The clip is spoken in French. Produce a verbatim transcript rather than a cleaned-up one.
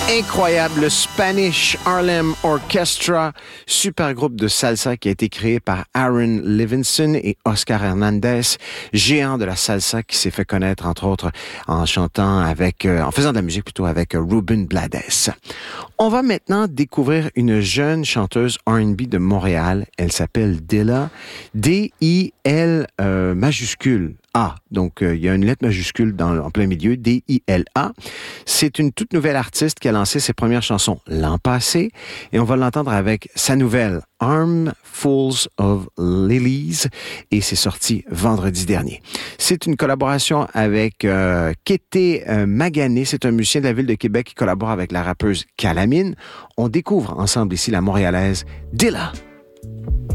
Incroyable, le Spanish Harlem Orchestra, super groupe de salsa qui a été créé par Aaron Levinson et Oscar Hernandez, géant de la salsa qui s'est fait connaître entre autres en chantant avec, euh, en faisant de la musique plutôt avec euh, Ruben Blades. On va maintenant découvrir une jeune chanteuse R and B de Montréal. Elle s'appelle Dilla, D I L euh, majuscule. A. Donc, euh, il y a une lettre majuscule dans, en plein milieu, D I L A. C'est une toute nouvelle artiste qui a lancé ses premières chansons l'an passé et on va l'entendre avec sa nouvelle Armfuls of Lilies et c'est sorti vendredi dernier. C'est une collaboration avec euh, Kété euh, Magané, c'est un musicien de la ville de Québec qui collabore avec la rappeuse Calamine. On découvre ensemble ici la Montréalaise Dilla.